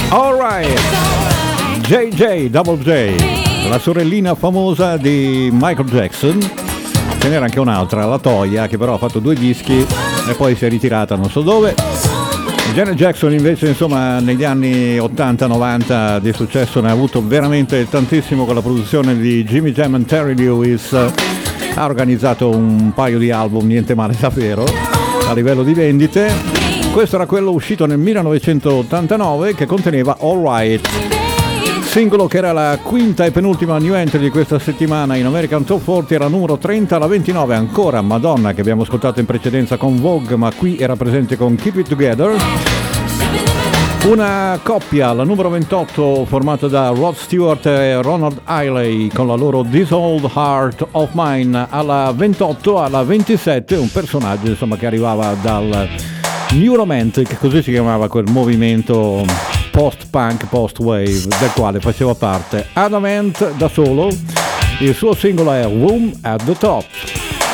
Alright, JJ Double J, la sorellina famosa di Michael Jackson. Ce n'era anche un'altra, la Toya, che però ha fatto 2 dischi e poi si è ritirata non so dove. Janet Jackson invece, insomma, negli anni 80-90 di successo ne ha avuto veramente tantissimo con la produzione di Jimmy Jam e Terry Lewis. Ha organizzato un paio di album, niente male davvero, a livello di vendite. Questo era quello uscito nel 1989 che conteneva All Right, singolo che era la quinta e penultima new entry di questa settimana in American Top 40, era numero 30 alla 29, ancora Madonna che abbiamo ascoltato in precedenza con Vogue, ma qui era presente con Keep It Together. Una coppia, la numero 28, formata da Rod Stewart e Ronald Isley con la loro This Old Heart of Mine. Alla 28, alla 27, un personaggio insomma che arrivava dal New Romantic, così si chiamava quel movimento post-punk, post-wave del quale faceva parte Adam Ant da solo. Il suo singolo è Room at the Top.